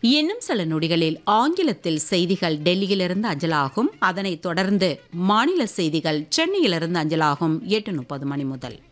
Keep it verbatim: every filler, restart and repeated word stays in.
இன்னும் சில நொடிகளில் ஆங்கிலத்தில் செய்திகள் டெல்லியிலிருந்து அஞ்சலாகும். அதனைத் தொடர்ந்து மாநில செய்திகள் சென்னையிலிருந்து அஞ்சலாகும். எட்டு முப்பது மணி முதல்